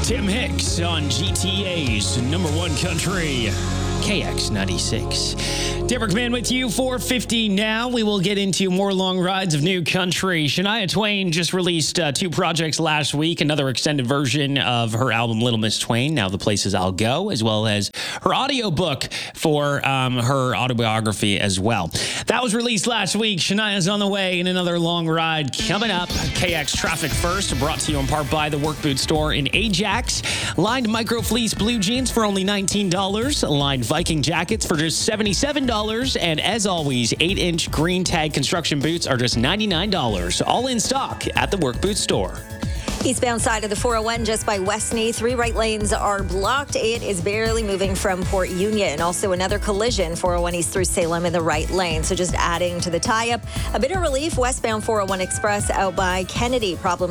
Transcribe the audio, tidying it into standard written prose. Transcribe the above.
Tim Hicks on GTA's number one country, KX96. Derek Man with you, 4:50 now. We will get into more long rides of new country. Shania Twain just released two projects last week, another extended version of her album Little Miss Twain, Now the Places I'll Go, as well as her audiobook for her autobiography as well. That was released last week. Shania's on the way in another long ride coming up. KX Traffic First, brought to you in part by the Work Boot Store in Ajax. Lined micro fleece blue jeans for only $19. Lined Viking jackets for just $77. And as always, 8-inch green tag construction boots are just $99. All in stock at the Work Boot Store. Eastbound side of the 401 just by Westney. 3 right lanes are blocked. It is barely moving from Port Union. Also another collision, 401 East through Salem in the right lane. So just adding to the tie-up. A bit of relief westbound 401 Express out by Kennedy. Problem